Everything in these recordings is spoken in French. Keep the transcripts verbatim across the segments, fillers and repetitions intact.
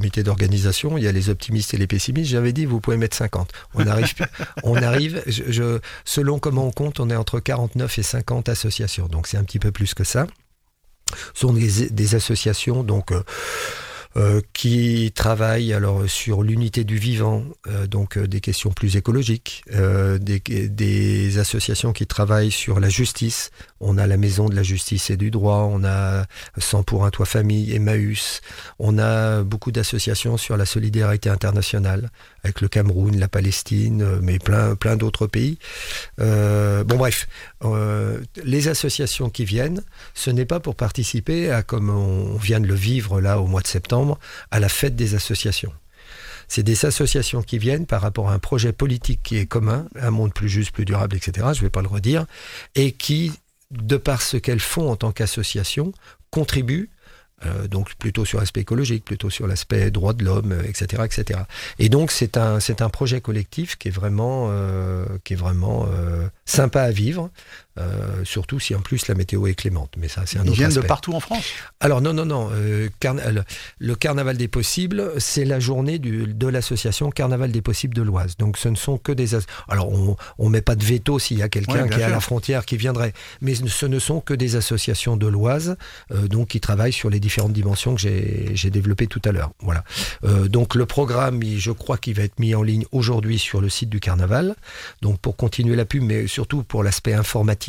comité d'organisation, il y a les optimistes et les pessimistes. J'avais dit, vous pouvez mettre cinquante. On arrive, on arrive je, je, selon comment on compte, on est entre quarante-neuf et cinquante associations. Donc, c'est un petit peu plus que ça. Ce sont des, des associations, donc... Euh, Euh, qui travaillent alors sur l'unité du vivant, euh, donc euh, des questions plus écologiques, euh, des, des associations qui travaillent sur la justice. On a la Maison de la Justice et du Droit, on a cent pour un toit famille, Emmaüs, on a beaucoup d'associations sur la solidarité internationale, avec le Cameroun, la Palestine, mais plein, plein d'autres pays. Euh, bon bref, euh, les associations qui viennent, ce n'est pas pour participer à, comme on vient de le vivre là au mois de septembre, à la fête des associations. C'est des associations qui viennent par rapport à un projet politique qui est commun, un monde plus juste, plus durable, et cetera, je ne vais pas le redire, et qui, de par ce qu'elles font en tant qu'association, contribuent, euh, donc plutôt sur l'aspect écologique, plutôt sur l'aspect droit de l'homme, et cetera, et cetera. Et donc c'est un, c'est un projet collectif qui est vraiment, euh, qui est vraiment euh, sympa à vivre, euh, surtout si en plus la météo est clémente. Mais ça, c'est un Ils autre viennent aspect. de partout en France ? Alors non, non, non. Euh, carna- le, le Carnaval des Possibles, c'est la journée du, de l'association Carnaval des Possibles de l'Oise. Donc ce ne sont que des... As- Alors on ne met pas de veto s'il y a quelqu'un Oui, qui est sûr. à la frontière qui viendrait. Mais ce ne sont que des associations de l'Oise, euh, donc qui travaillent sur les différentes dimensions que j'ai, j'ai développées tout à l'heure. Voilà. Euh, donc le programme, il- je crois qu'il va être mis en ligne aujourd'hui sur le site du Carnaval. Donc pour continuer la pub, mais surtout pour l'aspect informatif,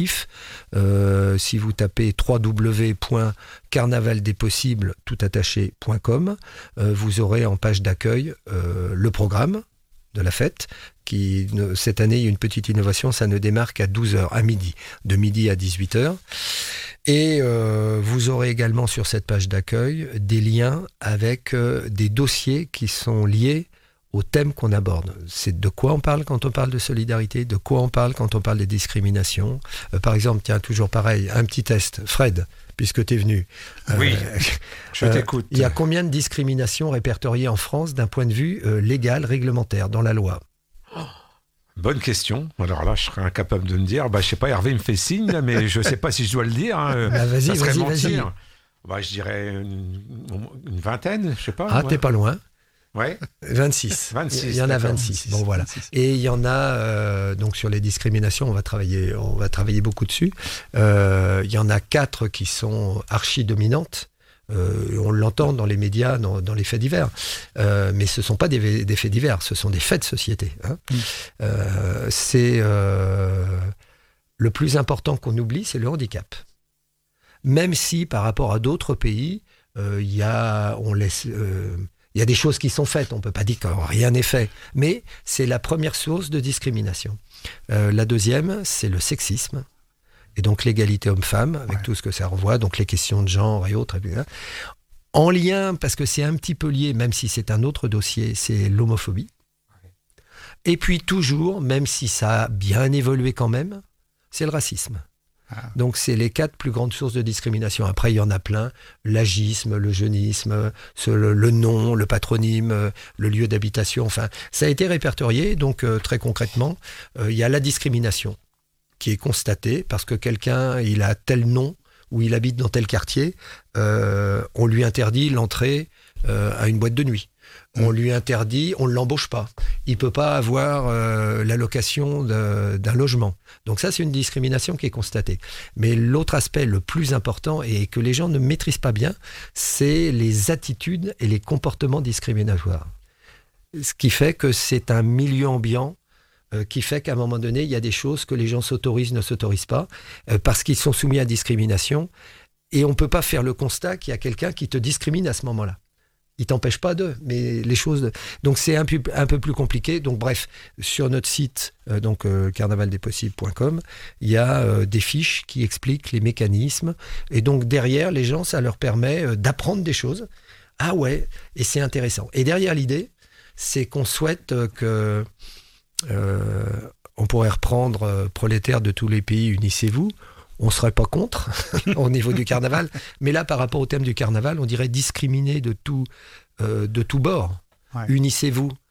euh, si vous tapez w w w point carnaval des possibles tout attaché point com, euh, vous aurez en page d'accueil euh, le programme de la fête. Qui, cette année, il y a une petite innovation, ça ne démarre qu'à douze heures, à midi, de midi à dix-huit heures. Et euh, vous aurez également sur cette page d'accueil des liens avec euh, des dossiers qui sont liés au thème qu'on aborde. C'est de quoi on parle quand on parle de solidarité, de quoi on parle quand on parle des discriminations. Euh, par exemple, tiens, toujours pareil, un petit test. Fred, puisque tu es venu. Oui, euh, je t'écoute. Il y a combien de discriminations répertoriées en France d'un point de vue euh, légal, réglementaire, dans la loi ? Bonne question. Alors là, je serais incapable de me dire. Bah, je sais pas, Hervé me fait signe, là, mais je sais pas si je dois le dire. Hein. Bah, vas-y, Ça serait vas-y, mentir. vas-y. Bah, je dirais une, une vingtaine, je sais pas. Ah, ouais. t'es pas loin. Ouais. vingt-six. vingt-six, Il y en a d'accord. vingt-six. Bon, voilà. Et il y en a, euh, donc sur les discriminations, on va travailler, on va travailler beaucoup dessus. Euh, il y en a quatre qui sont archi-dominantes. Euh, on l'entend dans les médias, dans, dans les faits divers. Euh, mais ce ne sont pas des, des faits divers, ce sont des faits de société. Hein. Mmh. Euh, c'est euh, le plus important qu'on oublie, c'est le handicap. Même si, par rapport à d'autres pays, euh, y a, on laisse... Euh, il y a des choses qui sont faites, on ne peut pas dire que rien n'est fait, mais c'est la première source de discrimination. Euh, la deuxième, c'est le sexisme, et donc l'égalité homme-femme, avec ouais. tout ce que ça renvoie, donc les questions de genre et autres. Et cetera. En lien, parce que c'est un petit peu lié, même si c'est un autre dossier, c'est l'homophobie. Et puis toujours, même si ça a bien évolué quand même, c'est le racisme. Ah. Donc c'est les quatre plus grandes sources de discrimination. Après il y en a plein, l'agisme, le jeunisme, ce, le, le nom, le patronyme, le lieu d'habitation, enfin ça a été répertorié. Donc euh, très concrètement, euh, il y a la discrimination qui est constatée parce que quelqu'un il a tel nom ou il habite dans tel quartier, euh, on lui interdit l'entrée euh, à une boîte de nuit. On lui interdit, on ne l'embauche pas. Il ne peut pas avoir euh, l'allocation de, d'un logement. Donc ça, c'est une discrimination qui est constatée. Mais l'autre aspect le plus important et que les gens ne maîtrisent pas bien, c'est les attitudes et les comportements discriminatoires. Ce qui fait que c'est un milieu ambiant euh, qui fait qu'à un moment donné, il y a des choses que les gens s'autorisent, ne s'autorisent pas, euh, parce qu'ils sont soumis à discrimination. Et on ne peut pas faire le constat qu'il y a quelqu'un qui te discrimine à ce moment-là. Il t'empêche pas d'eux, mais les choses... De... Donc c'est un peu, un peu plus compliqué. Donc bref, sur notre site, euh, donc euh, carnaval des possibles point com, il y a euh, des fiches qui expliquent les mécanismes. Et donc derrière, les gens, ça leur permet euh, d'apprendre des choses. Ah ouais, et c'est intéressant. Et derrière l'idée, c'est qu'on souhaite euh, que... Euh, on pourrait reprendre euh, prolétaires de tous les pays, unissez-vous. On ne serait pas contre au niveau du carnaval. Mais là, par rapport au thème du carnaval, on dirait discriminer de tout, euh, de tout bord. Ouais. Unissez-vous.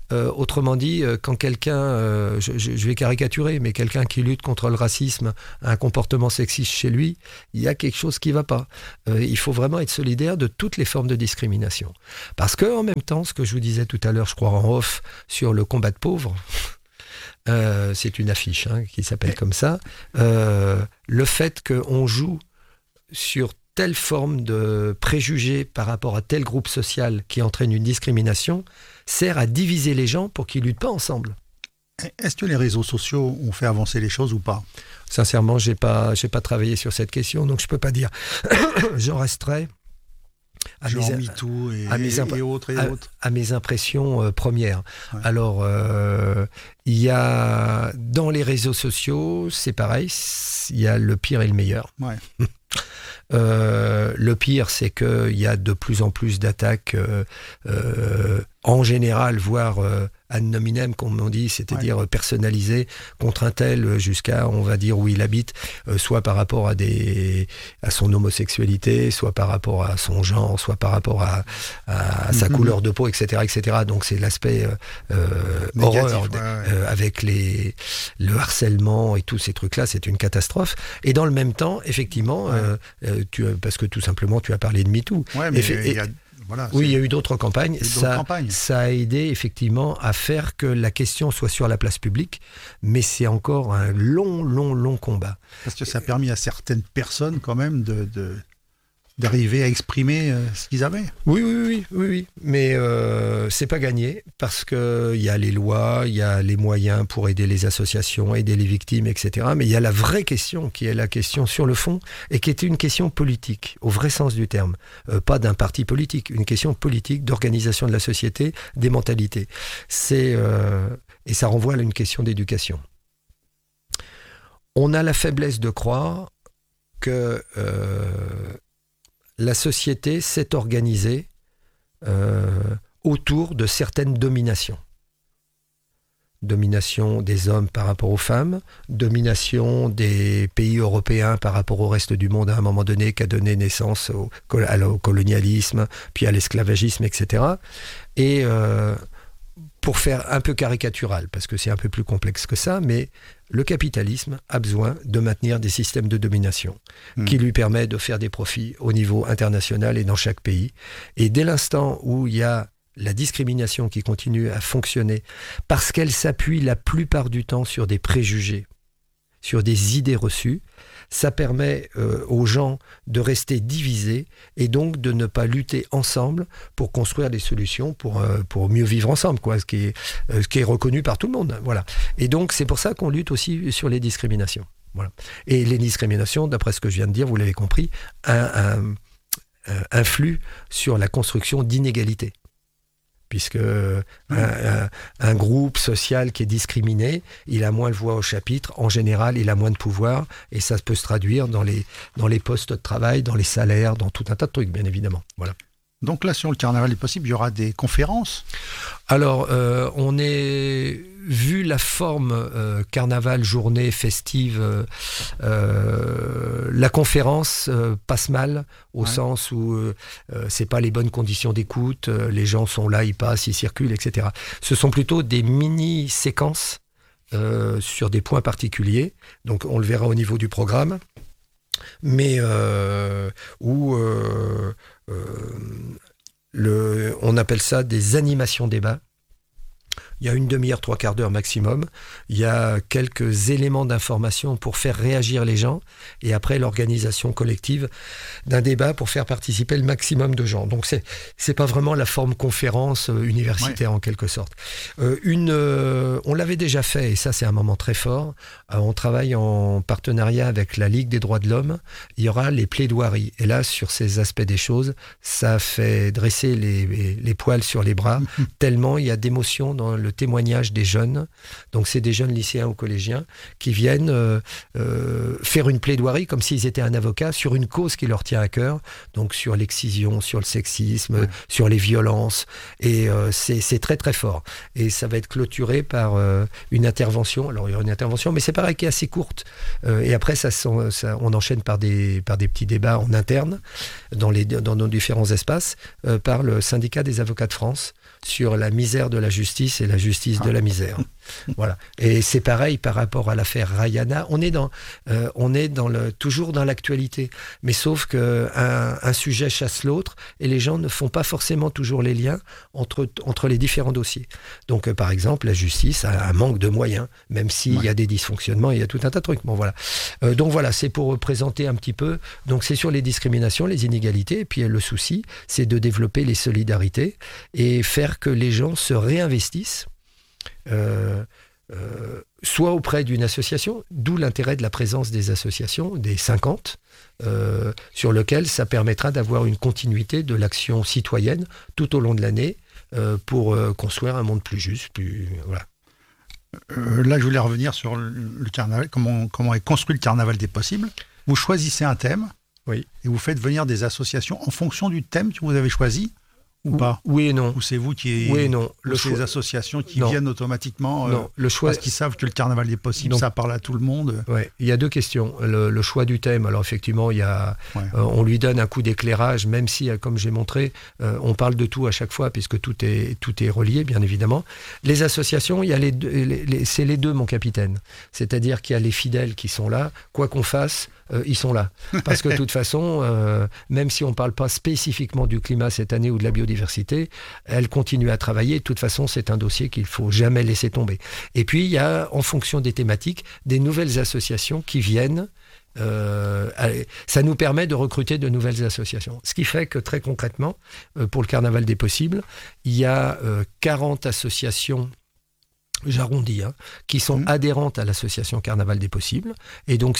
Euh, autrement dit, euh, quand quelqu'un, euh, je, je vais caricaturer, mais quelqu'un qui lutte contre le racisme a un comportement sexiste chez lui, il y a quelque chose qui ne va pas. Euh, il faut vraiment être solidaire de toutes les formes de discrimination. Parce qu'en même temps, ce que je vous disais tout à l'heure, je crois en off, sur le combat de pauvres, euh, c'est une affiche hein, qui s'appelle comme ça, euh, le fait qu'on joue sur telle forme de préjugés par rapport à tel groupe social qui entraîne une discrimination sert à diviser les gens pour qu'ils ne luttent pas ensemble. Est-ce que les réseaux sociaux ont fait avancer les choses ou pas ? Sincèrement, je n'ai pas, j'ai pas travaillé sur cette question, donc je ne peux pas dire. J'en resterai à Genre mes, MeToo et, à mes imp- et autres et à, autres. à mes impressions euh, premières. Ouais. Alors, euh, il y a dans les réseaux sociaux, c'est pareil, il y a le pire et le meilleur. Ouais. Euh, le pire, c'est qu'il y a de plus en plus d'attaques euh, euh, en général, voire euh, ad nominem, comme on dit, c'est-à-dire ouais. personnalisées contre un tel jusqu'à, on va dire, où il habite, euh, soit par rapport à, des, à son homosexualité, soit par rapport à son genre, soit par rapport à, à, à sa mm-hmm. couleur de peau, et cetera, et cetera. Donc c'est l'aspect euh, euh, Négatif, horreur ouais, ouais. Euh, avec les, le harcèlement et tous ces trucs-là, c'est une catastrophe. Et dans le même temps, effectivement, ouais. euh, tu, parce que tout simplement, tu as parlé de MeToo. Ouais, mais et, il y a... Voilà, oui, il y a eu d'autres campagnes. d'autres ça, campagnes. Ça a aidé effectivement à faire que la question soit sur la place publique, mais c'est encore un long, long, long combat. Parce que ça a permis à certaines personnes quand même de, de, d'arriver à exprimer euh, ce qu'ils avaient. Oui, oui, oui, oui, oui. Mais euh, c'est pas gagné parce que il y a les lois, il y a les moyens pour aider les associations, aider les victimes, et cetera. Mais il y a la vraie question qui est la question sur le fond et qui est une question politique au vrai sens du terme, euh, pas d'un parti politique, une question politique d'organisation de la société, des mentalités. C'est euh, et ça renvoie à une question d'éducation. On a la faiblesse de croire que euh, la société s'est organisée euh, autour de certaines dominations. Domination des hommes par rapport aux femmes, domination des pays européens par rapport au reste du monde à un moment donné qui a donné naissance au, au colonialisme, puis à l'esclavagisme, et cetera. Et euh, pour faire un peu caricatural, parce que c'est un peu plus complexe que ça, mais le capitalisme a besoin de maintenir des systèmes de domination mmh. qui lui permettent de faire des profits au niveau international et dans chaque pays. Et dès l'instant où il y a la discrimination qui continue à fonctionner, parce qu'elle s'appuie la plupart du temps sur des préjugés, sur des idées reçues, ça permet euh, aux gens de rester divisés et donc de ne pas lutter ensemble pour construire des solutions pour, euh, pour mieux vivre ensemble, quoi, ce, qui est, euh, ce qui est reconnu par tout le monde. Voilà. Et donc c'est pour ça qu'on lutte aussi sur les discriminations. Voilà. Et les discriminations, d'après ce que je viens de dire, vous l'avez compris, un, un, influent sur la construction d'inégalités. Puisque un, un, un groupe social qui est discriminé, il a moins de voix au chapitre, en général, il a moins de pouvoir, et ça peut se traduire dans les, dans les postes de travail, dans les salaires, dans tout un tas de trucs, bien évidemment. Voilà. Donc là, sur le carnaval est possible, il y aura des conférences ? Alors, euh, on est... Vu la forme euh, carnaval, journée festive, euh, euh, la conférence euh, passe mal au ouais. sens où euh, euh, c'est pas les bonnes conditions d'écoute, euh, les gens sont là, ils passent, ils circulent, et cetera. Ce sont plutôt des mini-séquences euh, sur des points particuliers. Donc on le verra au niveau du programme, mais euh, où euh, euh, le, on appelle ça des animations débats. Il y a une demi-heure, trois quarts d'heure maximum. Il y a quelques éléments d'information pour faire réagir les gens et après l'organisation collective d'un débat pour faire participer le maximum de gens. Donc c'est c'est pas vraiment la forme conférence euh, universitaire ouais. en quelque sorte. Euh, une, euh, on l'avait déjà fait et ça c'est un moment très fort. Euh, on travaille en partenariat avec la Ligue des droits de l'homme. Il y aura les plaidoiries et là sur ces aspects des choses, ça fait dresser les, les, les poils sur les bras tellement il y a d'émotions dans le témoignage des jeunes, donc c'est des jeunes lycéens ou collégiens qui viennent euh, euh, faire une plaidoirie comme s'ils étaient un avocat sur une cause qui leur tient à cœur, donc sur l'excision, sur le sexisme, ouais. sur les violences, et euh, c'est, c'est très très fort. Et ça va être clôturé par euh, une intervention, alors il y aura une intervention, mais c'est pareil qui est assez courte, euh, et après ça, ça, on enchaîne par des, par des petits débats en interne, dans, les, dans nos différents espaces, euh, par le syndicat des avocats de France, sur la misère de la justice et la la justice de la misère. Voilà. Et c'est pareil par rapport à l'affaire Rayana. On est dans, euh, on est dans le, toujours dans l'actualité. Mais sauf que un, un sujet chasse l'autre et les gens ne font pas forcément toujours les liens entre, entre les différents dossiers. Donc, euh, par exemple, la justice a un manque de moyens, même s'il ouais. y a des dysfonctionnements, il y a tout un tas de trucs. Bon, voilà. Euh, donc voilà, c'est pour présenter un petit peu. Donc c'est sur les discriminations, les inégalités. Et puis le souci, c'est de développer les solidarités et faire que les gens se réinvestissent. Euh, euh, soit auprès d'une association, d'où l'intérêt de la présence des associations, des cinquante, euh, sur lequel ça permettra d'avoir une continuité de l'action citoyenne tout au long de l'année euh, pour euh, construire un monde plus juste, plus voilà. Euh, là, je voulais revenir sur le, le carnaval, comment, comment est construit le carnaval des possibles. Vous choisissez un thème oui. et vous faites venir des associations en fonction du thème que vous avez choisi. Ou pas? Oui et non. Ou c'est vous qui... Oui et non. Le choix... les associations qui non. viennent automatiquement non, euh, le choix... parce qu'ils savent que le carnaval des possibles, donc, ça parle à tout le monde. Ouais. Il y a deux questions. Le, le choix du thème, alors effectivement, il y a, ouais. euh, on lui donne un coup d'éclairage, même si, comme j'ai montré, euh, on parle de tout à chaque fois, puisque tout est, tout est relié, bien évidemment. Les associations, il y a les deux, les, les, c'est les deux, mon capitaine. C'est-à-dire qu'il y a les fidèles qui sont là, quoi qu'on fasse, Euh, ils sont là. Parce que de toute façon, euh, même si on ne parle pas spécifiquement du climat cette année ou de la biodiversité, elles continuent à travailler. De toute façon, c'est un dossier qu'il ne faut jamais laisser tomber. Et puis, il y a, en fonction des thématiques, des nouvelles associations qui viennent. Euh, ça nous permet de recruter de nouvelles associations. Ce qui fait que, très concrètement, euh, pour le Carnaval des possibles, il y a euh, quarante associations j'arrondis, hein, qui sont mmh. adhérentes à l'association Carnaval des possibles. Et donc,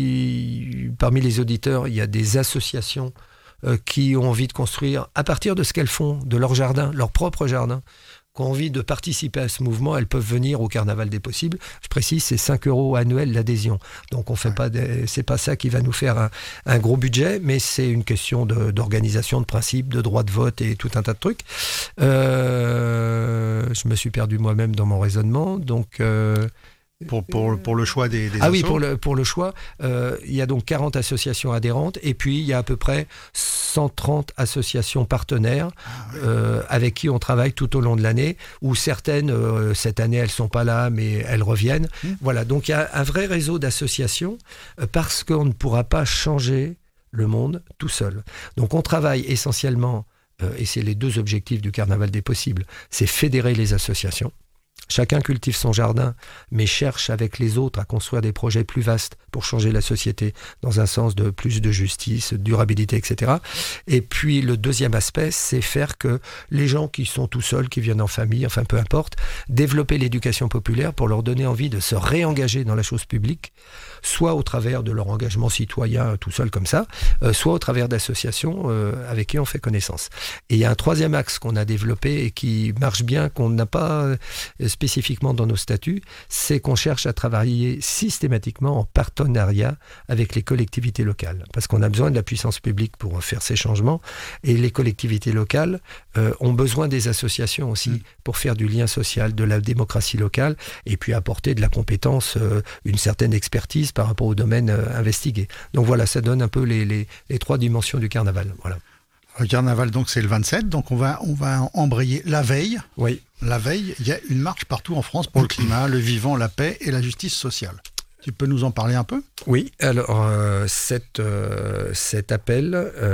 si parmi les auditeurs, il y a des associations euh, qui ont envie de construire, à partir de ce qu'elles font, de leur jardin, leur propre jardin, qui ont envie de participer à ce mouvement, elles peuvent venir au Carnaval des possibles. Je précise, c'est cinq euros annuels l'adhésion. Donc, on fait ouais. pas des, c'est pas ça qui va nous faire un, un gros budget, mais c'est une question de, d'organisation, de principe, de droit de vote et tout un tas de trucs. Euh, je me suis perdu moi-même dans mon raisonnement. Donc... Euh, Pour, pour, pour le choix des, des Ah assos. oui, pour le, pour le choix, euh, il y a donc quarante associations adhérentes et puis il y a à peu près cent trente associations partenaires ah, oui. euh, avec qui on travaille tout au long de l'année, où certaines, euh, cette année, elles ne sont pas là, mais elles reviennent. Mmh. Voilà, donc il y a un vrai réseau d'associations euh, parce qu'on ne pourra pas changer le monde tout seul. Donc on travaille essentiellement, euh, et c'est les deux objectifs du Carnaval des possibles, c'est fédérer les associations. Chacun cultive son jardin, mais cherche avec les autres à construire des projets plus vastes pour changer la société dans un sens de plus de justice, de durabilité, et cetera. Et puis le deuxième aspect, c'est faire que les gens qui sont tout seuls, qui viennent en famille, enfin peu importe, développer l'éducation populaire pour leur donner envie de se réengager dans la chose publique, soit au travers de leur engagement citoyen tout seul comme ça, euh, soit au travers d'associations euh, avec qui on fait connaissance. Et il y a un troisième axe qu'on a développé et qui marche bien, qu'on n'a pas euh, spécifiquement dans nos statuts, c'est qu'on cherche à travailler systématiquement en partenariat avec les collectivités locales. Parce qu'on a besoin de la puissance publique pour faire ces changements. Et les collectivités locales euh, ont besoin des associations aussi mmh. pour faire du lien social, de la démocratie locale, et puis apporter de la compétence, euh, une certaine expertise par rapport au domaine euh, investigué. Donc voilà, ça donne un peu les, les, les trois dimensions du carnaval. Voilà. Le carnaval, donc, c'est le vingt-sept, donc on va, on va embrayer la veille. Oui. La veille, il y a une marche partout en France pour le climat, le vivant, la paix et la justice sociale. Tu peux nous en parler un peu ? Oui, alors euh, cette, euh, cet appel,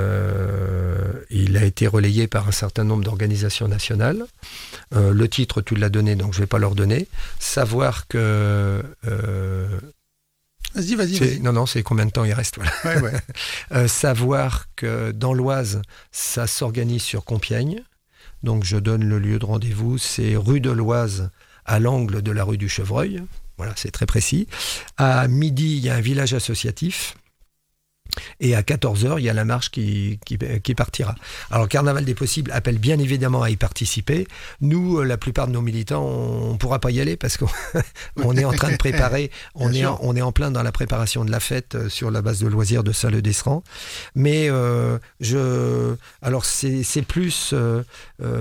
euh, il a été relayé par un certain nombre d'organisations nationales. Euh, le titre, tu l'as donné, donc je ne vais pas leur donner. Savoir que... Euh, Vas-y, vas-y, vas-y. Non, non, c'est combien de temps il reste, voilà. Ouais, ouais. euh, savoir que dans l'Oise, ça s'organise sur Compiègne. Donc, je donne le lieu de rendez-vous. C'est rue de l'Oise, à l'angle de la rue du Chevreuil. Voilà, c'est très précis. À midi, il y a un village associatif. Et à quatorze heures, il y a la marche qui, qui, qui partira. Alors, Carnaval des possibles appelle bien évidemment à y participer. Nous, la plupart de nos militants, on ne pourra pas y aller parce qu'on est en train de préparer, on est, en, on est en plein dans la préparation de la fête sur la base de loisirs de Saint-Leu-d'Esserand. Mais, euh, je, alors c'est, c'est plus... Euh, euh,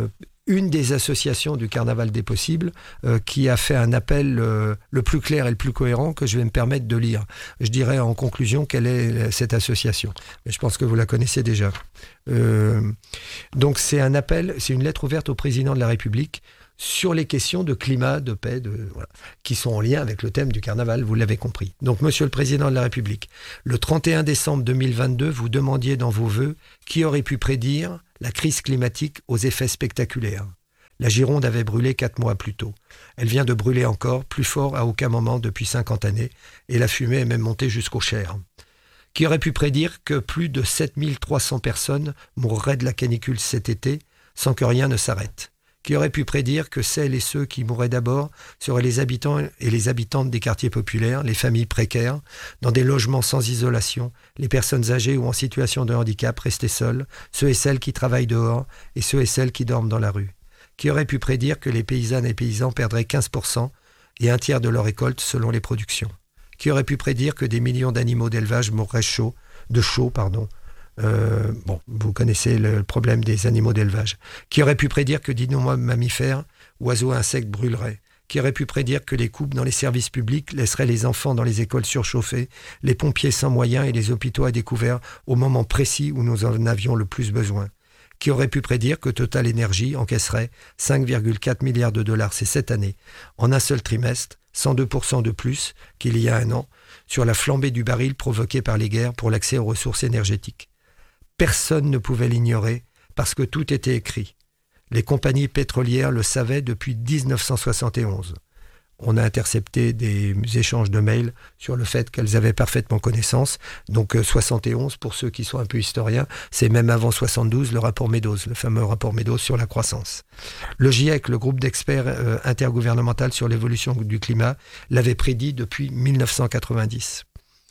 une des associations du Carnaval des possibles euh, qui a fait un appel euh, le plus clair et le plus cohérent que je vais me permettre de lire. Je dirais en conclusion quelle est cette association. Mais je pense que vous la connaissez déjà. Euh, donc c'est un appel, c'est une lettre ouverte au président de la République sur les questions de climat, de paix, de, voilà, qui sont en lien avec le thème du Carnaval, vous l'avez compris. Donc, Monsieur le Président de la République, le trente et un décembre deux mille vingt-deux, vous demandiez dans vos vœux qui aurait pu prédire la crise climatique aux effets spectaculaires. La Gironde avait brûlé quatre mois plus tôt. Elle vient de brûler encore, plus fort à aucun moment depuis cinquante années, et la fumée est même montée jusqu'au Cher. Qui aurait pu prédire que plus de sept mille trois cents personnes mourraient de la canicule cet été sans que rien ne s'arrête? Qui aurait pu prédire que celles et ceux qui mourraient d'abord seraient les habitants et les habitantes des quartiers populaires, les familles précaires, dans des logements sans isolation, les personnes âgées ou en situation de handicap restées seules, ceux et celles qui travaillent dehors et ceux et celles qui dorment dans la rue? Qui aurait pu prédire que les paysannes et paysans perdraient quinze pour cent et un tiers de leur récolte selon les productions? Qui aurait pu prédire que des millions d'animaux d'élevage mourraient chaud, de chaud, pardon, Euh, bon, vous connaissez le problème des animaux d'élevage. Qui aurait pu prédire que d'innombrables mammifères, oiseaux et insectes brûleraient? Qui aurait pu prédire que les coupes dans les services publics laisseraient les enfants dans les écoles surchauffées, les pompiers sans moyens et les hôpitaux à découvert au moment précis où nous en avions le plus besoin? Qui aurait pu prédire que Total Energy encaisserait cinq virgule quatre milliards de dollars ces sept années, en un seul trimestre, cent deux pour cent de plus qu'il y a un an, sur la flambée du baril provoquée par les guerres pour l'accès aux ressources énergétiques? Personne ne pouvait l'ignorer parce que tout était écrit. Les compagnies pétrolières le savaient depuis dix-neuf cent soixante et onze. On a intercepté des échanges de mails sur le fait qu'elles avaient parfaitement connaissance. Donc soixante et onze, pour ceux qui sont un peu historiens, c'est même avant soixante-douze, le rapport Meadows, le fameux rapport Meadows sur la croissance. Le GIEC, le groupe d'experts euh, intergouvernemental sur l'évolution du climat, l'avait prédit depuis mille neuf cent quatre-vingt-dix.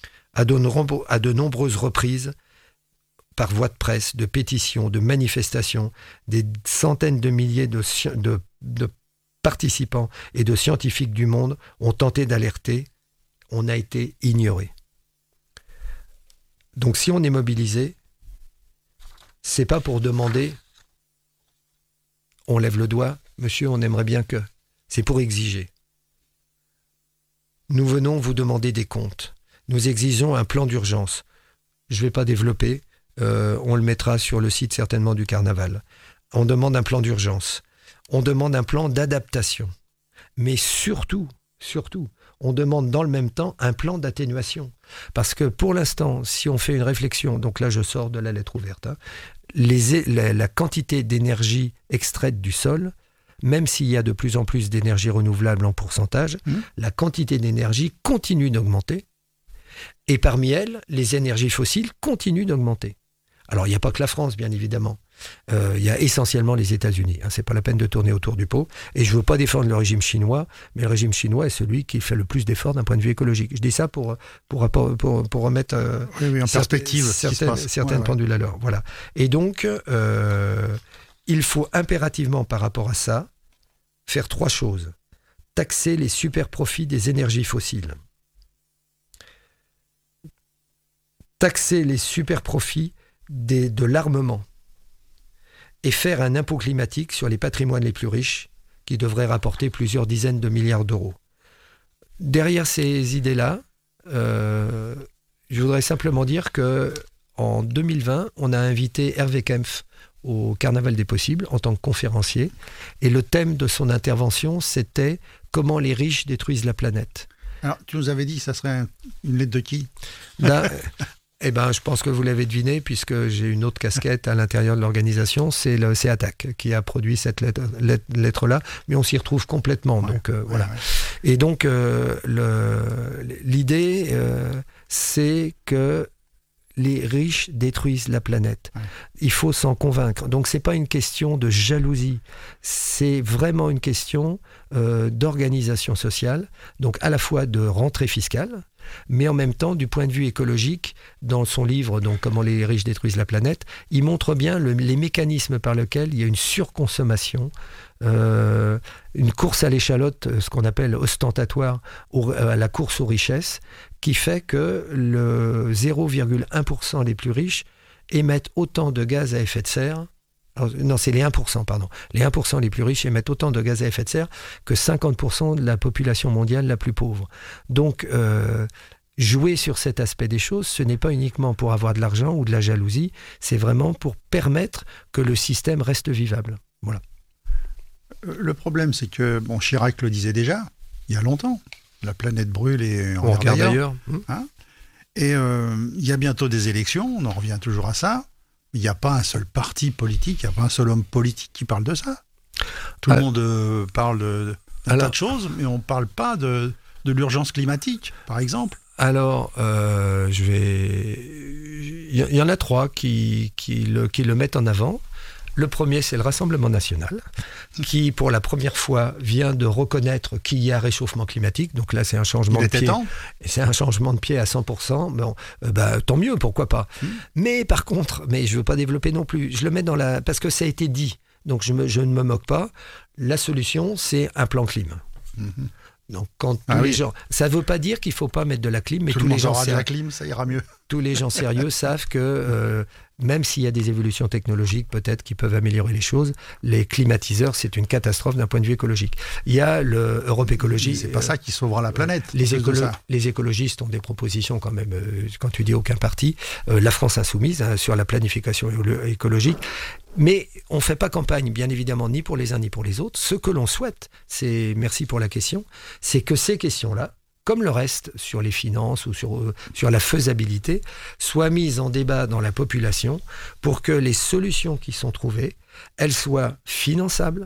À de, nombre, à de nombreuses reprises, par voie de presse, de pétitions, de manifestations, des centaines de milliers de, de, de participants et de scientifiques du monde ont tenté d'alerter. On a été ignorés. Donc si on est mobilisé, c'est pas pour demander, on lève le doigt, monsieur, on aimerait bien que, c'est pour exiger. Nous venons vous demander des comptes. Nous exigeons un plan d'urgence. Je ne vais pas développer. Euh, on le mettra sur le site certainement du Carnaval. On demande un plan d'urgence. On demande un plan d'adaptation. Mais surtout, surtout, on demande dans le même temps un plan d'atténuation. Parce que pour l'instant, si on fait une réflexion, donc là je sors de la lettre ouverte, hein, les, la, la quantité d'énergie extraite du sol, même s'il y a de plus en plus d'énergie renouvelable en pourcentage, mmh. la quantité d'énergie continue d'augmenter. Et parmi elles, les énergies fossiles continuent d'augmenter. Alors, il n'y a pas que la France, bien évidemment. Euh, il y a essentiellement les États-Unis. Hein, c'est pas la peine de tourner autour du pot. Et je ne veux pas défendre le régime chinois, mais le régime chinois est celui qui fait le plus d'efforts d'un point de vue écologique. Je dis ça pour, pour, pour, pour, pour remettre euh, oui, oui, en perspective certaines, certaines ouais, pendules ouais. à l'heure. Voilà. Et donc, euh, il faut impérativement, par rapport à ça, faire trois choses. Taxer les super profits des énergies fossiles. Taxer les super profits des, de l'armement et faire un impôt climatique sur les patrimoines les plus riches qui devrait rapporter plusieurs dizaines de milliards d'euros. Derrière ces idées-là, euh, je voudrais simplement dire qu'en deux mille vingt, on a invité Hervé Kempf au Carnaval des possibles en tant que conférencier et le thème de son intervention, c'était « Comment les riches détruisent la planète ». Alors, tu nous avais dit que ça serait un, une lettre de qui ? Là, eh ben, je pense que vous l'avez deviné, puisque j'ai une autre casquette à l'intérieur de l'organisation, c'est le c'est Attac qui a produit cette lettre, lettre, lettre-là, mais on s'y retrouve complètement. Ouais, donc, euh, ouais, voilà. Ouais. Et donc, euh, le, l'idée, euh, c'est que les riches détruisent la planète. Ouais. Il faut s'en convaincre. Donc, c'est pas une question de jalousie, c'est vraiment une question euh, d'organisation sociale, donc à la fois de rentrée fiscale, mais en même temps, du point de vue écologique, dans son livre donc, « Comment les riches détruisent la planète », il montre bien le, les mécanismes par lesquels il y a une surconsommation, euh, une course à l'échalote, ce qu'on appelle ostentatoire, au, à la course aux richesses, qui fait que le zéro virgule un pour cent les plus riches émettent autant de gaz à effet de serre Alors, non, c'est les un pour cent, pardon. Les un pour cent les plus riches émettent autant de gaz à effet de serre que cinquante pour cent de la population mondiale la plus pauvre. Donc, euh, jouer sur cet aspect des choses, ce n'est pas uniquement pour avoir de l'argent ou de la jalousie, c'est vraiment pour permettre que le système reste vivable. Voilà. Le problème, c'est que, bon, Chirac le disait déjà, il y a longtemps, la planète brûle et on, on regarde ailleurs. Hein, et euh, il y a bientôt des élections, on en revient toujours à ça. Il n'y a pas un seul parti politique, il n'y a pas un seul homme politique qui parle de ça. Tout ah, le monde euh, parle de, d'un alors, tas de choses, mais on ne parle pas de, de l'urgence climatique, par exemple. Alors, euh, je vais... Il y, y en a trois qui, qui, le, qui le mettent en avant. Le premier, c'est le Rassemblement national, qui, pour la première fois, vient de reconnaître qu'il y a réchauffement climatique. Donc là, c'est un changement Il de pied. Temps. C'est un changement de pied à cent pour cent. Bon, euh, bah, tant mieux, pourquoi pas. Mmh. Mais par contre, mais je ne veux pas développer non plus. Je le mets dans la... Parce que ça a été dit, donc je, me, je ne me moque pas. La solution, c'est un plan clim. Mmh. Donc, quand tous ah les oui. gens, ça ne veut pas dire qu'il ne faut pas mettre de la clim, mais Tout tous le les monde gens aura sérieux, de la clim, ça ira mieux. Tous les gens sérieux savent que euh, même s'il y a des évolutions technologiques peut-être qui peuvent améliorer les choses, les climatiseurs, c'est une catastrophe d'un point de vue écologique. Il y a le Europe Écologie. C'est pas euh, ça qui sauvera la planète. Les, écolo- les écologistes ont des propositions quand même, euh, quand tu dis aucun parti, euh, la France insoumise hein, sur la planification écologique. Mais on ne fait pas campagne, bien évidemment, ni pour les uns ni pour les autres. Ce que l'on souhaite, c'est, merci pour la question, c'est que ces questions-là, comme le reste sur les finances ou sur, euh, sur la faisabilité, soient mises en débat dans la population pour que les solutions qui sont trouvées, elles soient finançables,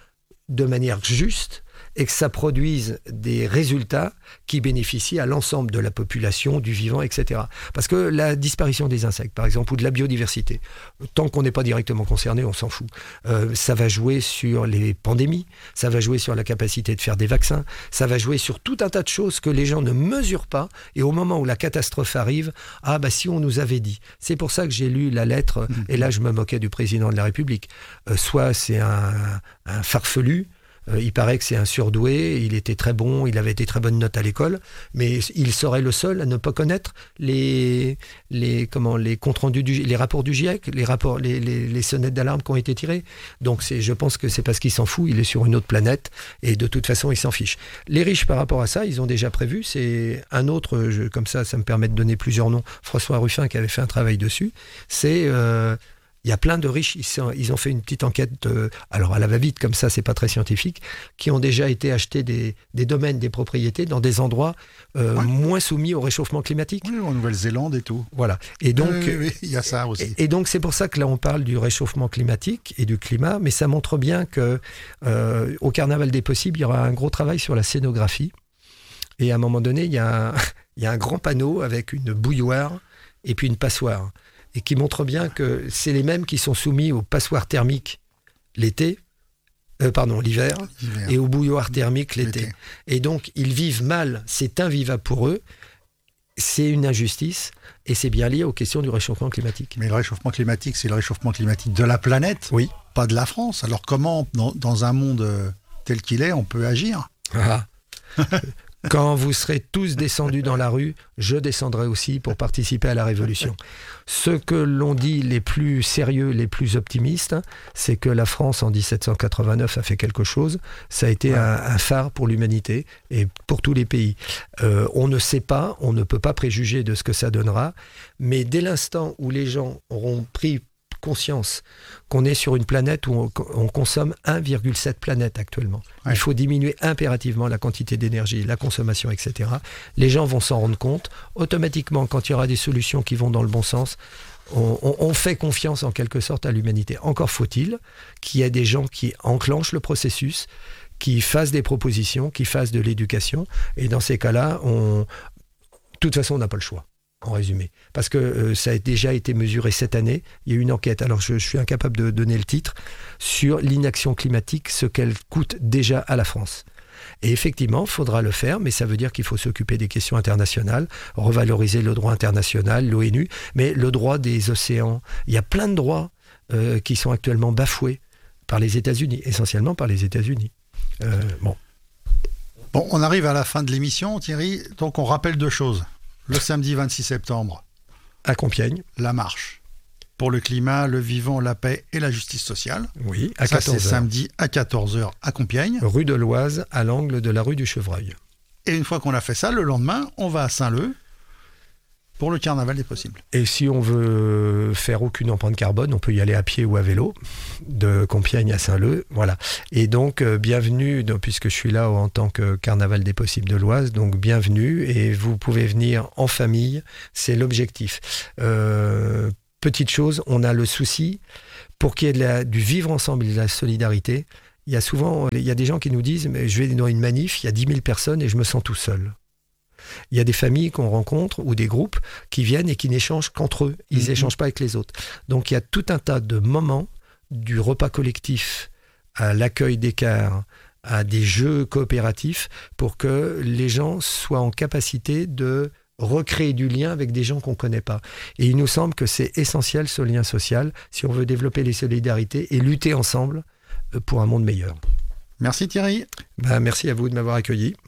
de manière juste, et que ça produise des résultats qui bénéficient à l'ensemble de la population, du vivant, et cetera. Parce que la disparition des insectes, par exemple, ou de la biodiversité, tant qu'on n'est pas directement concerné, on s'en fout. Euh, ça va jouer sur les pandémies, ça va jouer sur la capacité de faire des vaccins, ça va jouer sur tout un tas de choses que les gens ne mesurent pas, et au moment où la catastrophe arrive, ah bah si on nous avait dit. C'est pour ça que j'ai lu la lettre, mmh. et là je me moquais du président de la République. Euh, soit c'est un, un farfelu, Euh, il paraît que c'est un surdoué, il était très bon, il avait été très bonne note à l'école, mais il serait le seul à ne pas connaître les, les, comment, les comptes rendus, du, les rapports du GIEC, les, rapports, les, les, les sonnettes d'alarme qui ont été tirées. Donc c'est, je pense que c'est parce qu'il s'en fout, il est sur une autre planète et de toute façon il s'en fiche. Les riches par rapport à ça, ils ont déjà prévu, c'est un autre, je, comme ça, ça me permet de donner plusieurs noms, François Ruffin qui avait fait un travail dessus, c'est... Euh, il y a plein de riches, ils, sont, ils ont fait une petite enquête, euh, alors à la va-vite, comme ça, c'est pas très scientifique, qui ont déjà été achetés des, des domaines, des propriétés dans des endroits euh, ouais. moins soumis au réchauffement climatique. Oui, en Nouvelle-Zélande et tout. Voilà. Et donc, oui, oui, oui, il y a ça aussi. Et, et donc, c'est pour ça que là, on parle du réchauffement climatique et du climat, mais ça montre bien que euh, au Carnaval des possibles, il y aura un gros travail sur la scénographie. Et à un moment donné, il y a un, il y a un grand panneau avec une bouilloire et puis une passoire. Et qui montre bien que c'est les mêmes qui sont soumis aux passoires thermiques l'été, euh, pardon, l'hiver, l'hiver, et aux bouilloires thermiques l'été. l'été. Et donc, ils vivent mal, c'est invivable pour eux, c'est une injustice, et c'est bien lié aux questions du réchauffement climatique. Mais le réchauffement climatique, c'est le réchauffement climatique de la planète, oui. Pas de la France. Alors comment, dans, dans un monde tel qu'il est, on peut agir ? Ah. Quand vous serez tous descendus dans la rue, je descendrai aussi pour participer à la révolution. Ce que l'on dit les plus sérieux, les plus optimistes, c'est que la France en dix-sept cent quatre-vingt-neuf a fait quelque chose. Ça a été ouais. un, un phare pour l'humanité et pour tous les pays. Euh, on ne sait pas, on ne peut pas préjuger de ce que ça donnera, mais dès l'instant où les gens auront pris conscience qu'on est sur une planète où on, on consomme un virgule sept planètes actuellement. Ouais. Il faut diminuer impérativement la quantité d'énergie, la consommation, et cetera. Les gens vont s'en rendre compte. Automatiquement, quand il y aura des solutions qui vont dans le bon sens, on, on, on fait confiance en quelque sorte à l'humanité. Encore faut-il qu'il y ait des gens qui enclenchent le processus, qui fassent des propositions, qui fassent de l'éducation. Et dans ces cas-là, on... de toute façon, on n'a pas le choix. En résumé, parce que euh, ça a déjà été mesuré cette année. Il y a eu une enquête, alors je, je suis incapable de donner le titre, sur l'inaction climatique, ce qu'elle coûte déjà à la France. Et effectivement, il faudra le faire, mais ça veut dire qu'il faut s'occuper des questions internationales, revaloriser le droit international, l'ONU, mais le droit des océans. Il y a plein de droits euh, qui sont actuellement bafoués par les États-Unis, essentiellement par les États-Unis. Euh, bon. Bon, on arrive à la fin de l'émission, Thierry, donc on rappelle deux choses. Le samedi vingt-six septembre, à Compiègne, la marche. pour le climat, le vivant, la paix et la justice sociale. Oui, à Ça, quatorze c'est heures. samedi à quatorze heures à Compiègne. Rue de l'Oise, à l'angle de la rue du Chevreuil. Et une fois qu'on a fait ça, le lendemain, on va à Saint-Leu pour le carnaval des possibles. Et si on veut faire aucune empreinte carbone, on peut y aller à pied ou à vélo, de Compiègne à Saint-Leu, voilà. Et donc, euh, bienvenue, donc, puisque je suis là en tant que carnaval des possibles de l'Oise, donc bienvenue, et vous pouvez venir en famille, c'est l'objectif. Euh, petite chose, on a le souci, pour qu'il y ait de la, du vivre ensemble et de la solidarité, il y a souvent, il y a des gens qui nous disent, mais je vais dans une manif, il y a dix mille personnes et je me sens tout seul. Il y a des familles qu'on rencontre ou des groupes qui viennent et qui n'échangent qu'entre eux. Ils n'échangent mmh. pas avec les autres. Donc il y a tout un tas de moments, du repas collectif à l'accueil d'écart, à des jeux coopératifs, pour que les gens soient en capacité de recréer du lien avec des gens qu'on ne connaît pas. Et il nous semble que c'est essentiel, ce lien social, si on veut développer les solidarités et lutter ensemble pour un monde meilleur. Merci Thierry. Ben, merci à vous de m'avoir accueilli.